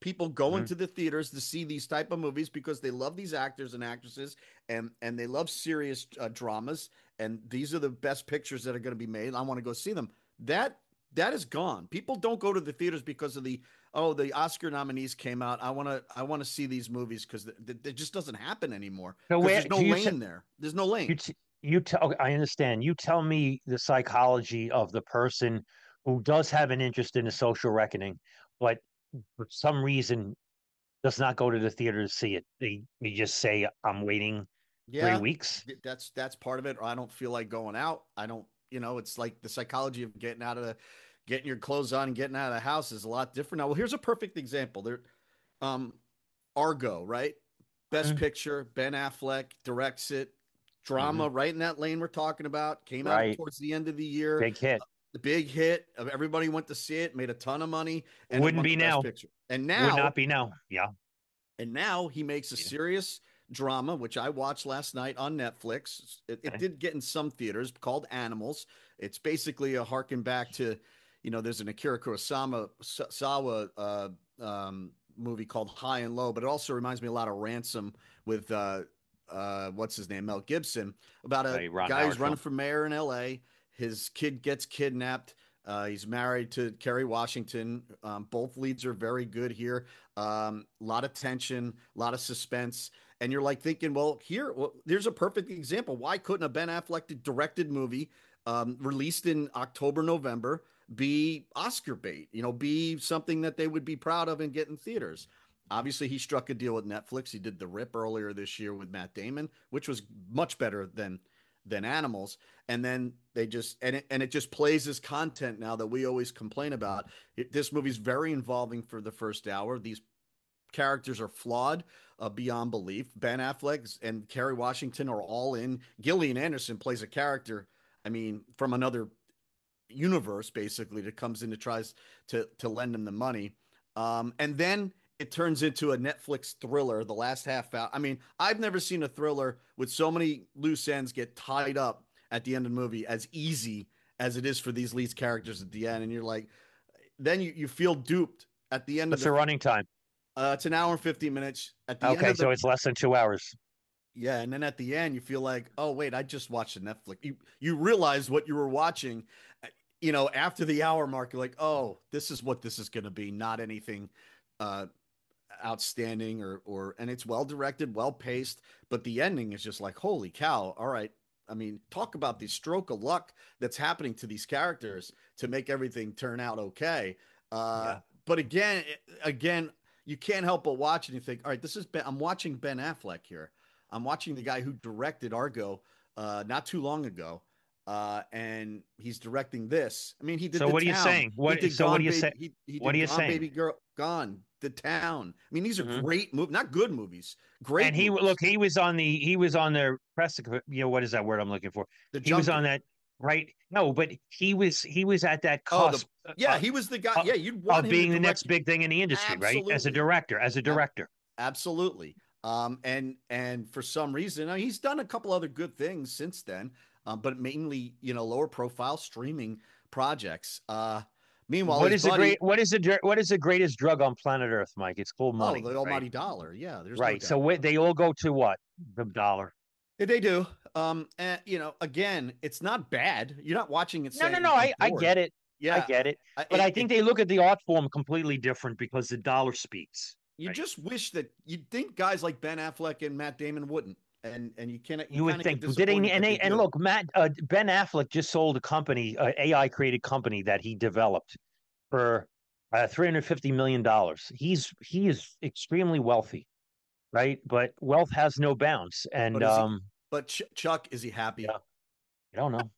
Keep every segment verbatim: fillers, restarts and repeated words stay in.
people go Mhm. into the theaters to see these type of movies because they love these actors and actresses, and and they love serious uh, dramas, and these are the best pictures that are going to be made. I want to go see them. That that is gone. People don't go to the theaters because of the oh, the Oscar nominees came out. I want to I want to see these movies because it just doesn't happen anymore So because where there's no do you t lane there. There's no you lane. t you tell I understand. You tell me the psychology of the person who does have an interest in a social reckoning, but for some reason does not go to the theater to see it. They they just say, I'm waiting three Yeah, weeks. that's that's part of it. Or I don't feel like going out. I don't, you know, it's like the psychology of getting out of the getting your clothes on and getting out of the house is a lot different now. Well, here's a perfect example. There, um, Argo, right? Best Mhm. Picture, Ben Affleck directs it. Mhm. Drama, right in that lane we're talking about. Came out Right. towards the end of the year. Big hit. The big hit. Everybody went to see it, made a ton of money, and it Wouldn't won the be Best now. Picture. And Would now not be now. Yeah. and now he makes a Yeah. serious drama, which I watched last night on Netflix. It, it Okay. did get in some theaters called Animals. It's basically a harken back to, you know, there's an Akira Kurosawa Sawa, uh, um, movie called High and Low, but it also reminds me a lot of Ransom with uh, uh, what's his name, Mel Gibson, about a A Ron guy who's Howard running film. for mayor in L A. His kid gets kidnapped. Uh, he's married to Kerry Washington. Um, both leads are very good here. Um, a lot of tension, a lot of suspense, and you're like thinking, well, here, well, there's a perfect example. Why couldn't a Ben Affleck directed movie, um, released in October, November, be Oscar bait? You know, be something that they would be proud of and get in theaters. Obviously, he struck a deal with Netflix. He did The Rip earlier this year with Matt Damon, which was much better than than Animals. And then they just and it, and it just plays as content now that we always complain about. It, this movie's very involving for the first hour. These characters are flawed uh, beyond belief. Ben Affleck and Kerry Washington are all in. Gillian Anderson plays a character, I mean, from another universe basically that comes in to tries to to lend him the money. Um, and then it turns into a Netflix thriller. The last half hour. I mean, I've never seen a thriller with so many loose ends get tied up at the end of the movie as easy as it is for these lead characters at the end. And you're like, then you, you feel duped at the end of What's the. the running time? Uh, it's an hour and fifty minutes at the end Okay, of the. so it's less than two hours. Yeah, and then at the end you feel like, oh wait, I just watched a Netflix. You you realize what you were watching, uh, you know, after the hour mark. You're like, oh, this is what this is going to be, not anything uh, outstanding or or. And it's well directed, well paced, but the ending is just like, holy cow! All right, I mean, talk about the stroke of luck that's happening to these characters to make everything turn out okay. Uh, Yeah. but again, again, you can't help but watch and you think, all right, this is Ben. I'm watching Ben Affleck here. I'm watching the guy who directed Argo uh, not too long ago, uh, and he's directing this. I mean, he did So The what are you Town. saying? He What did so what Gone are you saying? Baby. He he What are did you Gone saying? Baby Girl. Gone. The Town. I mean, these are Hmm. great movies, not good movies, And great he look, movies. he was on the he was on the press, you know, what is that word I'm looking for? The He was on Junket. that, right? No, but he was he was at that Oh, the cusp yeah, uh, he was the guy. uh, Yeah, you'd want of him to being the next direct. big thing in the industry, right? As a Absolutely. director, as a Ab- director. Absolutely. Um, and and for some reason, uh, he's done a couple other good things since then, um, but mainly, you know, lower profile streaming projects. Uh, meanwhile, What his is the great buddy, what is the dr- what is the greatest drug on planet Earth, Mike? It's called oh, money, the right? almighty dollar. Yeah, there's no Right. So doubt what, about it. they all go to what? The dollar. Yeah, they do. Um, and you know, again, it's not bad. You're not watching it No, no, saying no. I'm I, I bored. get it. I Yeah, get it. I- But it I think it they look at the art form completely different because the dollar speaks. you Right. just wish that you'd think guys like Ben Affleck and Matt Damon wouldn't, and and you can you You would kind of get think, did they? disappointed And that they they, and do. look, Matt uh, Ben Affleck just sold a company, uh, A I created company that he developed for uh, three hundred fifty million dollars. He's he is extremely wealthy, right? But wealth has no bounds, and But is he? um, But Ch Chuck, is he happy? yeah, I don't know.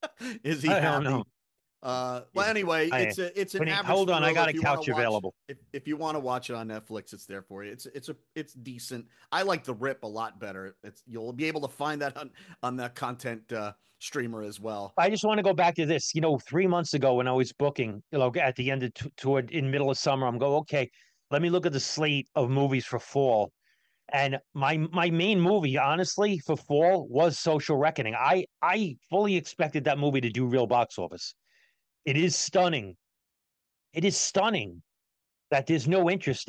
Is he I don't know. happy? Uh, well, Yeah. anyway, I it's a it's an when he, average hold on, I thriller. got If a you want to couch watch, available. if if you want to watch it on Netflix, it's there for you. It's it's a it's decent. I like The Rip a lot better. It's you'll be able to find that on on that content uh, streamer as well. I just want to go back to this. You know, three months ago when I was booking, you know, at the end of t- toward in middle of summer, I'm go, okay, let me look at the slate of movies for fall. And my my main movie, honestly, for fall was Social Reckoning. I I fully expected that movie to do real box office. It is stunning. It is stunning that there's no interest